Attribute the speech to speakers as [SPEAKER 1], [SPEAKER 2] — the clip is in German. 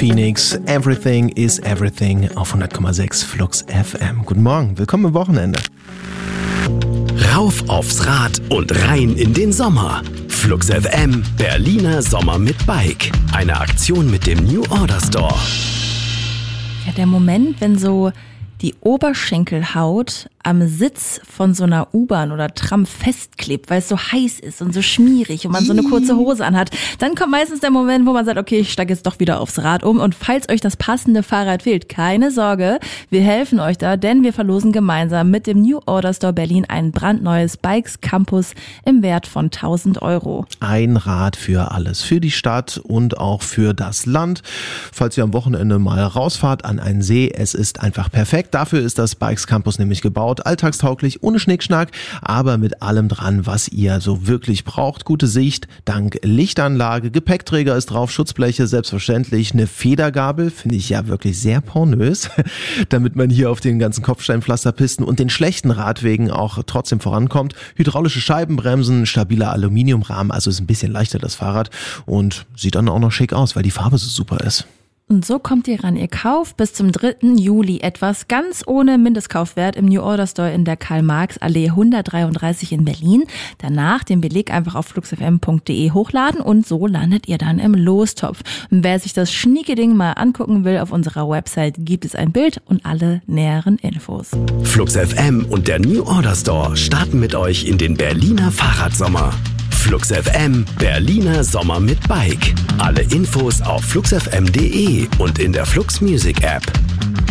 [SPEAKER 1] Phoenix, Everything is Everything auf 100,6 Flux FM. Guten Morgen, willkommen im Wochenende.
[SPEAKER 2] Rauf aufs Rad und rein in den Sommer. Flux FM, Berliner Sommer mit Bike. Eine Aktion mit dem New Order Store.
[SPEAKER 3] Ja, der Moment, wenn so die Oberschenkelhaut am Sitz von so einer U-Bahn oder Tram festklebt, weil es so heiß ist und so schmierig und man so eine kurze Hose anhat, dann kommt meistens der Moment, wo man sagt, okay, ich steige jetzt doch wieder aufs Rad um. Und falls euch das passende Fahrrad fehlt, keine Sorge, wir helfen euch da, denn wir verlosen gemeinsam mit dem New Order Store Berlin ein brandneues Bikes Campus im Wert von 1.000 €.
[SPEAKER 1] Ein Rad für alles, für die Stadt und auch für das Land. Falls ihr am Wochenende mal rausfahrt an einen See, es ist einfach perfekt. Dafür ist das Bikes Campus nämlich gebaut. Alltagstauglich, ohne Schnickschnack, aber mit allem dran, was ihr so wirklich braucht. Gute Sicht, dank Lichtanlage, Gepäckträger ist drauf, Schutzbleche, selbstverständlich, eine Federgabel, finde ich ja wirklich sehr pornös, damit man hier auf den ganzen Kopfsteinpflasterpisten und den schlechten Radwegen auch trotzdem vorankommt. Hydraulische Scheibenbremsen, stabiler Aluminiumrahmen, also ist ein bisschen leichter das Fahrrad und sieht dann auch noch schick aus, weil die Farbe so super ist.
[SPEAKER 3] Und so kommt ihr ran. Ihr kauft bis zum 3. Juli etwas ganz ohne Mindestkaufwert im New Order Store in der Karl-Marx-Allee 133 in Berlin. Danach den Beleg einfach auf fluxfm.de hochladen und so landet ihr dann im Lostopf. Und wer sich das schnieke Ding mal angucken will, auf unserer Website gibt es ein Bild und alle näheren Infos.
[SPEAKER 2] Flux FM und der New Order Store starten mit euch in den Berliner Fahrradsommer. Flux FM, Berliner Sommer mit Bike. Alle Infos auf fluxfm.de und in der Flux Music App.